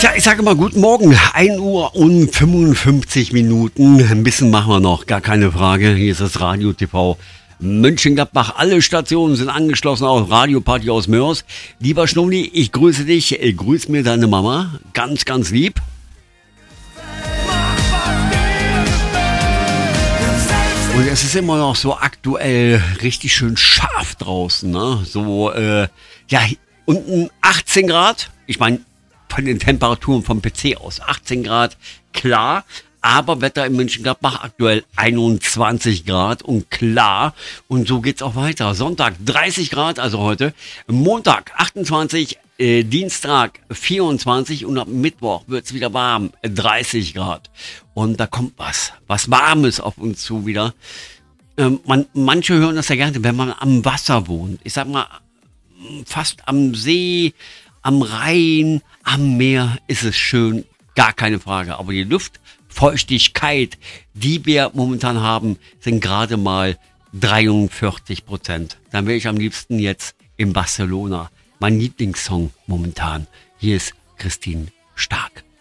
Tja, ich sage mal guten Morgen, 1 Uhr und 55 Minuten. Ein bisschen machen wir noch, gar keine Frage. Hier ist das Radio TV Mönchengladbach. Alle Stationen sind angeschlossen, auch Radioparty aus Mörs. Lieber Schnulli, ich grüße dich, grüß mir deine Mama, ganz, ganz lieb. Und es ist immer noch so aktuell richtig schön scharf draußen, ne? So, ja, unten 18 Grad. Ich meine, von den Temperaturen vom PC aus 18 Grad, klar. Aber Wetter in Mönchengladbach aktuell 21 Grad und klar. Und so geht's auch weiter. Sonntag 30 Grad, also heute. Montag 28, Dienstag 24 und ab Mittwoch wird's wieder warm, 30 Grad. Und da kommt was Warmes auf uns zu wieder. Manche hören das ja gerne, wenn man am Wasser wohnt. Ich sag mal, fast am See, am Rhein, am Meer ist es schön, gar keine Frage. Aber die Luftfeuchtigkeit, die wir momentan haben, sind gerade mal 43%. Dann wäre ich am liebsten jetzt in Barcelona. Mein Lieblingssong momentan. Hier ist Christine Stark.